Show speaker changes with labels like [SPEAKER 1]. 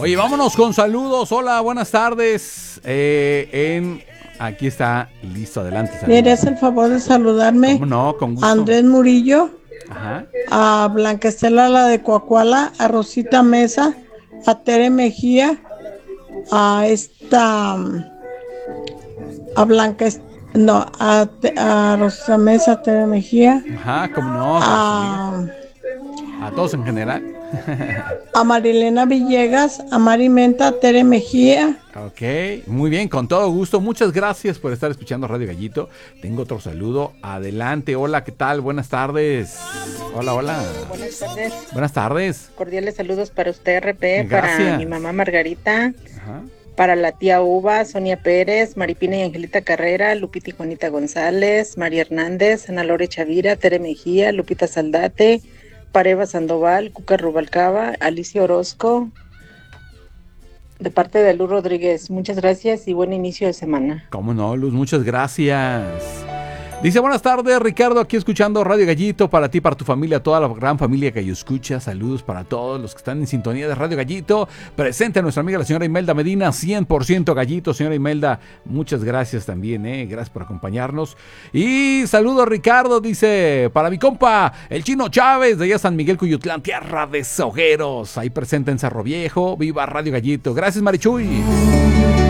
[SPEAKER 1] Oye, vámonos con saludos. Hola, buenas tardes. Aquí está, listo, adelante.
[SPEAKER 2] ¿Me harías el favor de saludarme?
[SPEAKER 1] ¿Cómo no? Con gusto.
[SPEAKER 2] A Andrés Murillo,
[SPEAKER 1] Ajá.
[SPEAKER 2] a Blanca Estela, la de Coacuala, a Rosita Mesa, a Tere Mejía, a a Rosita Mesa, Tere Mejía,
[SPEAKER 1] Ajá, cómo no. A todos en general.
[SPEAKER 2] a Marilena Villegas, a Mari Menta, a Tere Mejía.
[SPEAKER 1] Ok, muy bien, con todo gusto. Muchas gracias por estar escuchando Radio Gallito. Tengo otro saludo. Adelante, hola, ¿qué tal? Buenas tardes. Hola, hola.
[SPEAKER 3] Buenas tardes.
[SPEAKER 1] Buenas tardes.
[SPEAKER 3] Cordiales saludos para usted, RP,
[SPEAKER 1] Gracias.
[SPEAKER 3] para mi mamá Margarita,
[SPEAKER 1] Ajá.
[SPEAKER 3] para la tía Uva, Sonia Pérez, Maripina y Angelita Carrera, Lupita y Juanita González, María Hernández, Ana Lore Chavira, Tere Mejía, Lupita Saldate, para Eva Sandoval, Cuca Rubalcaba, Alicia Orozco, de parte de Luz Rodríguez. Muchas gracias y buen inicio de semana.
[SPEAKER 1] Cómo no, Luz, muchas gracias. Dice, buenas tardes, Ricardo, aquí escuchando Radio Gallito, para ti, para tu familia, toda la gran familia que yo escucha. Saludos para todos los que están en sintonía de Radio Gallito. Presente a nuestra amiga la señora Imelda Medina, 100% Gallito. Señora Imelda, muchas gracias también, gracias por acompañarnos. Y saludos, Ricardo, dice, para mi compa, el Chino Chávez, de allá San Miguel Cuyutlán, tierra de sogueros, ahí presente en Cerro Viejo. Viva Radio Gallito. Gracias, Marichuy.